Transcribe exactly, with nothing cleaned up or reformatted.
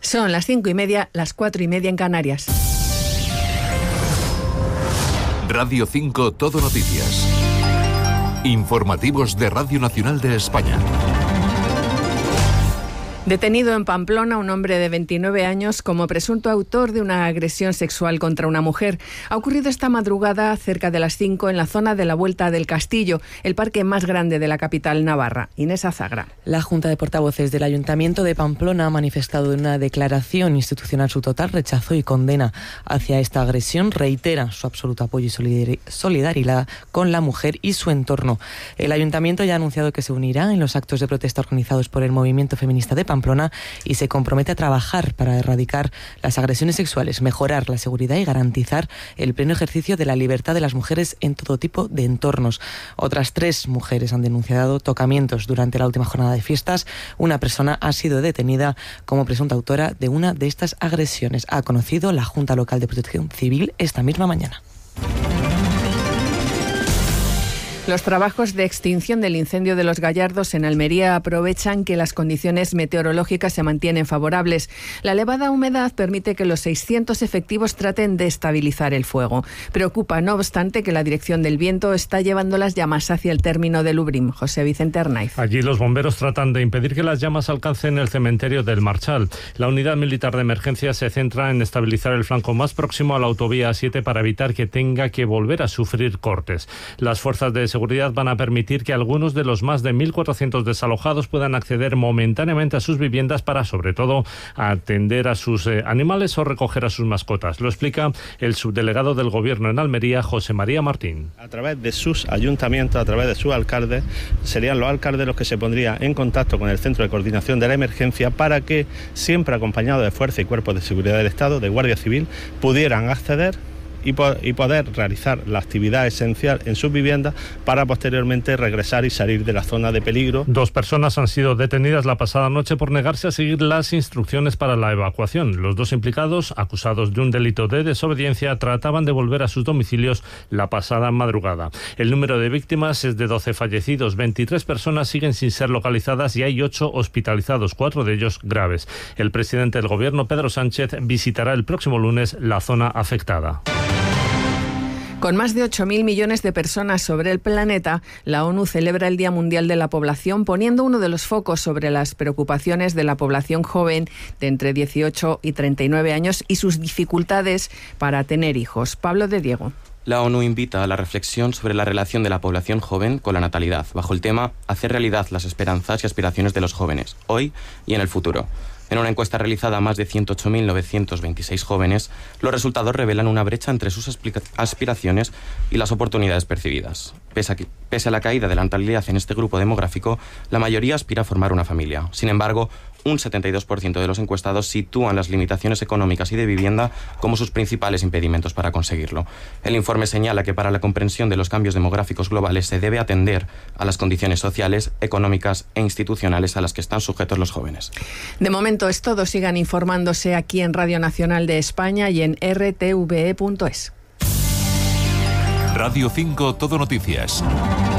Son las cinco y media, las cuatro y media en Canarias. Radio cinco Todo Noticias. Informativos de Radio Nacional de España. Detenido en Pamplona un hombre de veintinueve años como presunto autor de una agresión sexual contra una mujer. Ha ocurrido esta madrugada cerca de las cinco en la zona de la Vuelta del Castillo, el parque más grande de la capital navarra. Inés Azagra. La Junta de Portavoces del Ayuntamiento de Pamplona ha manifestado en una declaración institucional su total rechazo y condena hacia esta agresión. Reitera su absoluto apoyo y solidaridad con la mujer y su entorno. El Ayuntamiento ya ha anunciado que se unirá en los actos de protesta organizados por el movimiento feminista de Pamplona Pamplona y se compromete a trabajar para erradicar las agresiones sexuales, mejorar la seguridad y garantizar el pleno ejercicio de la libertad de las mujeres en todo tipo de entornos. Otras tres mujeres han denunciado tocamientos durante la última jornada de fiestas. Una persona ha sido detenida como presunta autora de una de estas agresiones. Ha conocido la Junta Local de Protección Civil esta misma mañana. Los trabajos de extinción del incendio de Los Gallardos en Almería aprovechan que las condiciones meteorológicas se mantienen favorables. La elevada humedad permite que los seiscientos efectivos traten de estabilizar el fuego. Preocupa, no obstante, que la dirección del viento está llevando las llamas hacia el término de Lubrim. José Vicente Arnaiz. Allí los bomberos tratan de impedir que las llamas alcancen el cementerio del Marchal. La unidad militar de emergencia se centra en estabilizar el flanco más próximo a la autovía A siete para evitar que tenga que volver a sufrir cortes. Las fuerzas de seguridad van a permitir que algunos de los más de mil cuatrocientos desalojados puedan acceder momentáneamente a sus viviendas para, sobre todo, atender a sus eh, animales o recoger a sus mascotas. Lo explica el subdelegado del Gobierno en Almería, José María Martín. A través de sus ayuntamientos, a través de sus alcaldes, serían los alcaldes los que se pondrían en contacto con el Centro de Coordinación de la Emergencia para que, siempre acompañado de fuerza y cuerpos de seguridad del Estado, de Guardia Civil, pudieran acceder y poder realizar la actividad esencial en sus viviendas para posteriormente regresar y salir de la zona de peligro. Dos personas han sido detenidas la pasada noche por negarse a seguir las instrucciones para la evacuación. Los dos implicados, acusados de un delito de desobediencia, trataban de volver a sus domicilios la pasada madrugada. El número de víctimas es de doce fallecidos, veintitrés personas siguen sin ser localizadas y hay ocho hospitalizados, cuatro de ellos graves. El presidente del Gobierno, Pedro Sánchez, visitará el próximo lunes la zona afectada. Con más de ocho mil millones de personas sobre el planeta, la ONU celebra el Día Mundial de la Población, poniendo uno de los focos sobre las preocupaciones de la población joven de entre dieciocho y treinta y nueve años y sus dificultades para tener hijos. Pablo de Diego. La ONU invita a la reflexión sobre la relación de la población joven con la natalidad, bajo el tema Hacer realidad las esperanzas y aspiraciones de los jóvenes, hoy y en el futuro. En una encuesta realizada a más de ciento ocho mil novecientos veintiséis jóvenes, los resultados revelan una brecha entre sus aspiraciones y las oportunidades percibidas. Pese a, que, pese a la caída de la natalidad en este grupo demográfico, la mayoría aspira a formar una familia. Sin embargo, un setenta y dos por ciento de los encuestados sitúan las limitaciones económicas y de vivienda como sus principales impedimentos para conseguirlo. El informe señala que para la comprensión de los cambios demográficos globales se debe atender a las condiciones sociales, económicas e institucionales a las que están sujetos los jóvenes. De momento es todo. Sigan informándose aquí en Radio Nacional de España y en r t v e punto es. Radio cinco Todo Noticias.